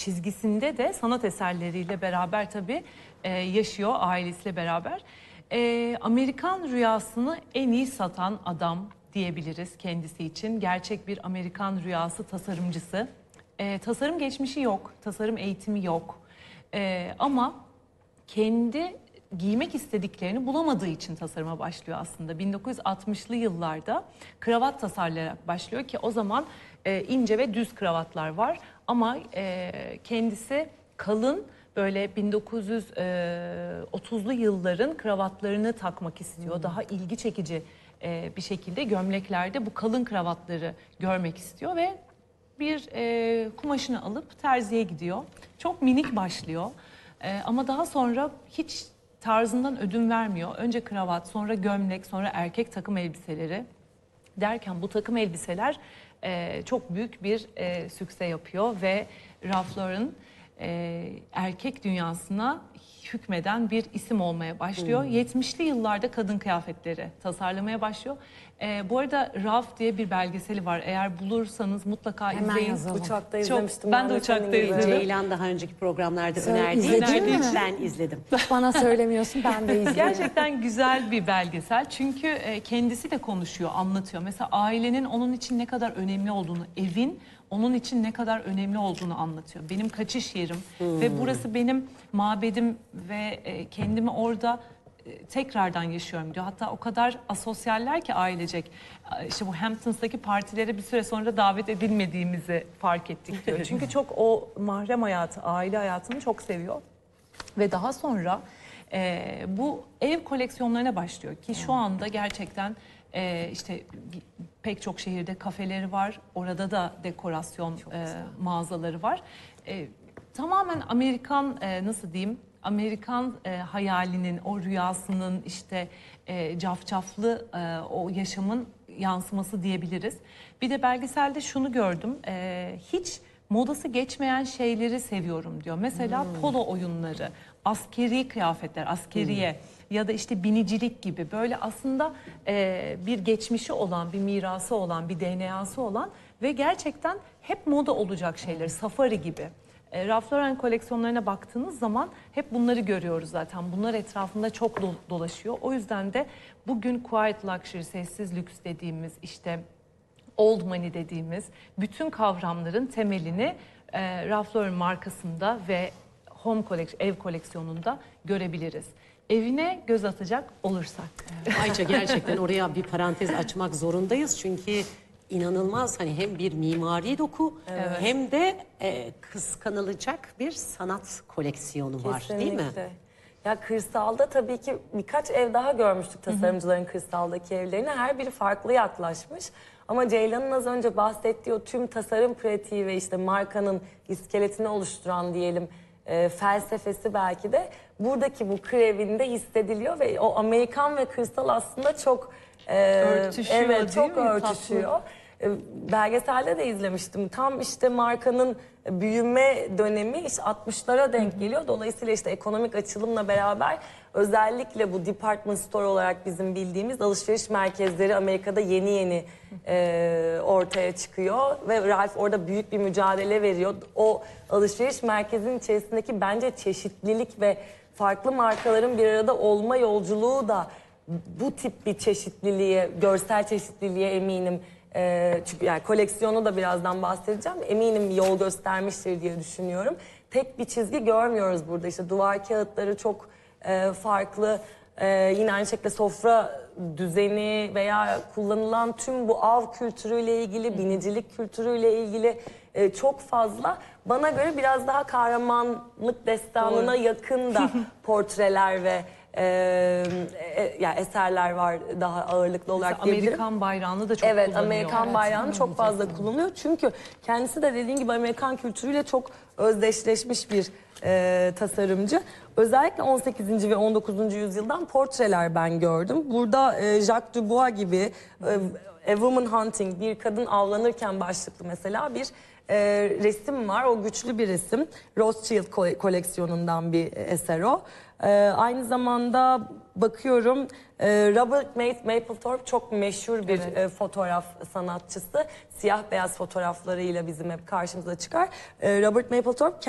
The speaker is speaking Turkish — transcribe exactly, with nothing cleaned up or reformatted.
çizgisinde de sanat eserleriyle beraber tabii e, yaşıyor, ailesiyle beraber. E, Amerikan rüyasını en iyi satan adam diyebiliriz kendisi için. Gerçek bir Amerikan rüyası tasarımcısı. E, tasarım geçmişi yok, tasarım eğitimi yok. E, ama kendi giymek istediklerini bulamadığı için tasarıma başlıyor aslında. bin dokuz yüz altmışlı yıllarda kravat tasarlayarak başlıyor ki o zaman e, ince ve düz kravatlar var. Ama e, kendisi kalın böyle bin dokuz yüz otuzlu yılların kravatlarını takmak istiyor. Hmm. Daha ilgi çekici e, bir şekilde gömleklerde bu kalın kravatları görmek istiyor ve bir e, kumaşını alıp terziye gidiyor. Çok minik başlıyor e, ama daha sonra hiç tarzından ödün vermiyor. Önce kravat, sonra gömlek, sonra erkek takım elbiseleri derken bu takım elbiseler e, çok büyük bir e, sükse yapıyor ve Ralph Lauren e, erkek dünyasına hükmeden bir isim olmaya başlıyor. Hmm. yetmişli yıllarda kadın kıyafetleri tasarlamaya başlıyor. Ee, bu arada Ralph diye bir belgeseli var. Eğer bulursanız mutlaka Hemen izleyin. yazalım. Uçakta Çok, izlemiştim. ben de uçakta izledim. Ceylan daha önceki programlarda Sen önerdiği izledin için mi? ben izledim. Bana söylemiyorsun, ben de izledim. Gerçekten güzel bir belgesel. Çünkü e, kendisi de konuşuyor, anlatıyor. Mesela ailenin onun için ne kadar önemli olduğunu, evin onun için ne kadar önemli olduğunu anlatıyor. Benim kaçış yerim hmm. ve burası benim mabedim ve e, kendimi orada e, tekrardan yaşıyorum diyor. Hatta o kadar asosyaller ki ailecek. E, işte bu Hamptons'taki partilere bir süre sonra davet edilmediğimizi fark ettik diyor. Çünkü çok o mahrem hayatı, aile hayatını çok seviyor. Ve daha sonra e, bu ev koleksiyonlarına başlıyor ki şu anda gerçekten e, işte pek çok şehirde kafeleri var. Orada da dekorasyon e, mağazaları var. E, tamamen Amerikan e, nasıl diyeyim? Amerikan e, hayalinin, o rüyasının işte e, cafcaflı e, o yaşamın yansıması diyebiliriz. Bir de belgeselde şunu gördüm. E, hiç modası geçmeyen şeyleri seviyorum diyor. Mesela hmm. polo oyunları, askeri kıyafetler, askeriye hmm. ya da işte binicilik gibi böyle aslında e, bir geçmişi olan, bir mirası olan, bir D N A'sı olan ve gerçekten hep moda olacak şeyler, safari gibi. E, Ralph Lauren koleksiyonlarına baktığınız zaman hep bunları görüyoruz zaten. Bunlar etrafında çok do dolaşıyor. O yüzden de bugün quiet luxury, sessiz lüks dediğimiz işte old money dediğimiz bütün kavramların temelini e, Ralph Lauren markasında ve home collection, ev koleksiyonunda görebiliriz. Evine göz atacak olursak. Ayça gerçekten oraya bir parantez açmak zorundayız. Çünkü inanılmaz hani hem bir mimari doku evet. hem de e, kıskanılacak bir sanat koleksiyonu var. Kesinlikle. Değil mi? Ya kırsalda tabii ki birkaç ev daha görmüştük tasarımcıların kırsaldaki evlerine. Her biri farklı yaklaşmış. Ama Ceylan'ın az önce bahsettiği o tüm tasarım pratiği ve işte markanın iskeletini oluşturan diyelim e, felsefesi belki de buradaki bu kır evinde hissediliyor ve o Amerikan ve kırsal aslında çok e, örtüşüyor, evet çok mi? örtüşüyor. E, belgeselde de izlemiştim. Tam işte markanın büyüme dönemi işte altmışlara denk geliyor. Dolayısıyla işte ekonomik açılımla beraber özellikle bu department store olarak bizim bildiğimiz alışveriş merkezleri Amerika'da yeni yeni e, ortaya çıkıyor. Ve Ralph orada büyük bir mücadele veriyor. O alışveriş merkezinin içerisindeki bence çeşitlilik ve farklı markaların bir arada olma yolculuğu da bu tip bir çeşitliliğe, görsel çeşitliliğe eminim. Ee, çünkü yani koleksiyonu da birazdan bahsedeceğim. Eminim yol göstermiştir diye düşünüyorum. Tek bir çizgi görmüyoruz burada. İşte duvar kağıtları çok e, farklı. E, yine aynı şekilde sofra düzeni veya kullanılan tüm bu av kültürüyle ilgili, binicilik kültürüyle ilgili e, çok fazla. Bana göre biraz daha kahramanlık destanına Doğru. yakın da portreler ve Ee, e, yani eserler var daha ağırlıklı olarak. Mesela Amerikan bayrağını da çok evet, kullanıyor. Amerikan Evet, bayrağını çok fazla kullanıyor. Çünkü kendisi de dediğin gibi Amerikan kültürüyle çok özdeşleşmiş bir e, tasarımcı. Özellikle on sekizinci ve on dokuzuncu yüzyıldan portreler ben gördüm. Burada e, Jacques Dubois gibi e, A Woman Hunting, bir kadın avlanırken başlıklı mesela bir e, resim var. O güçlü bir resim. Rothschild kole koleksiyonundan bir eser o. Ee, aynı zamanda bakıyorum e, Robert Mapplethorpe çok meşhur bir evet. e, fotoğraf sanatçısı. Siyah beyaz fotoğraflarıyla bizim hep karşımıza çıkar. E, Robert Mapplethorpe